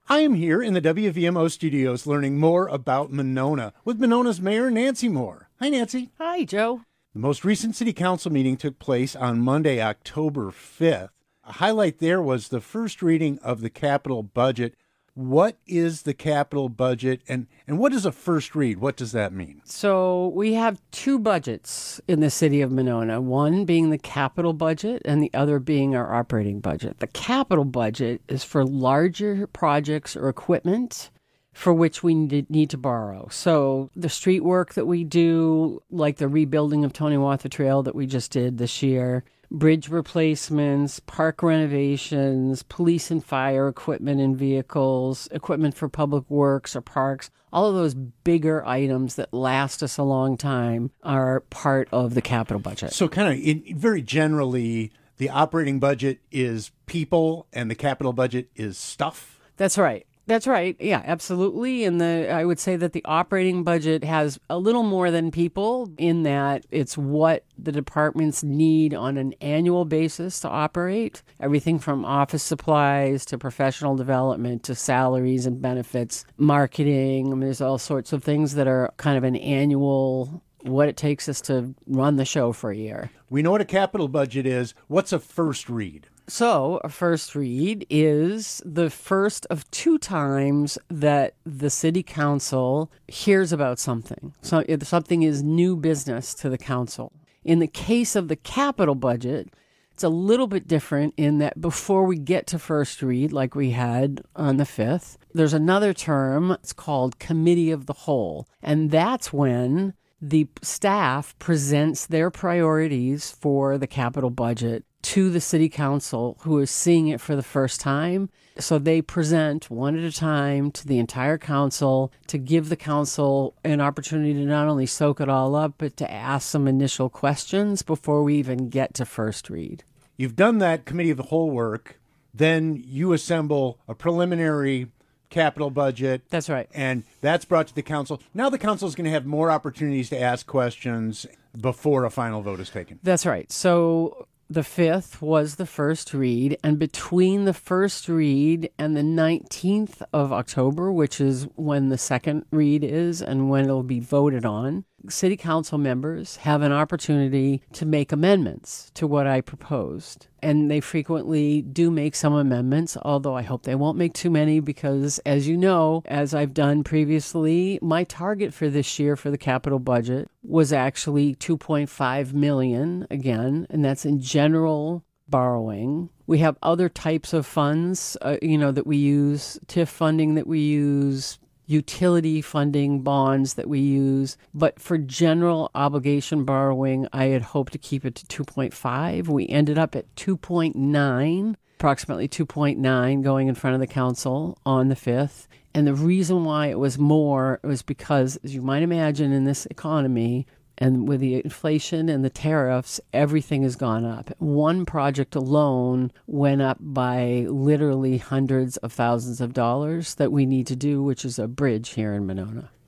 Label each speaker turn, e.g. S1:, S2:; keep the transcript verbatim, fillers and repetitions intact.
S1: I am here in the W V M O studios learning more about Monona with Monona's Mayor, Nancy Moore. Hi, Nancy.
S2: Hi, Joe.
S1: The most recent City Council meeting took place on Monday, October fifth. A highlight there was the first reading of the capital budget. What is the capital budget, and, and what is a first read? What does that mean?
S2: So we have two budgets in the city of Monona, one being the capital budget and the other being our operating budget. The capital budget is for larger projects or equipment for which we need to borrow. So the street work that we do, like the rebuilding of Tonawatha Trail that we just did this year, bridge replacements, park renovations, police and fire equipment and vehicles, equipment for public works or parks, all of those bigger items that last us a long time are part of the capital budget.
S1: So kind of in, very generally, the operating budget is people and the capital budget is stuff?
S2: That's right. That's right. Yeah, absolutely. And the I would say that the operating budget has a little more than people in that it's what the departments need on an annual basis to operate. Everything from office supplies to professional development to salaries and benefits, marketing. I mean, there's all sorts of things that are kind of an annual, what it takes us to run the show for a year.
S1: We know what a capital budget is. What's a first read?
S2: So a first read is the first of two times that the city council hears about something. So if something is new business to the council. In the case of the capital budget, it's a little bit different in that before we get to first read, like we had on the fifth, there's another term. It's called Committee of the Whole. And that's when the staff presents their priorities for the capital budget to the city council, who is seeing it for the first time. So they present one at a time to the entire council to give the council an opportunity to not only soak it all up, but to ask some initial questions before we even get to first read.
S1: You've done that Committee of the Whole work. Then you assemble a preliminary capital budget.
S2: That's right.
S1: And that's brought to the council. Now the council is going to have more opportunities to ask questions before a final vote is taken.
S2: That's right. So the fifth was the first read, and between the first read and the nineteenth of October, which is when the second read is and when it'll be voted on, city council members have an opportunity to make amendments to what I proposed. And they frequently do make some amendments, although I hope they won't make too many because, as you know, as I've done previously, my target for this year for the capital budget was actually two point five million dollars again, and that's in general borrowing. We have other types of funds, uh, you know, that we use, T I F funding that we use, utility funding bonds that we use. But for general obligation borrowing, I had hoped to keep it to two point five. We ended up at two point nine, approximately two point nine going in front of the council on the fifth. And the reason why it was more was because, as you might imagine, in this economy, and with the inflation and the tariffs, everything has gone up. One project alone went up by literally hundreds of thousands of dollars that we need to do, which is a bridge here in Monona.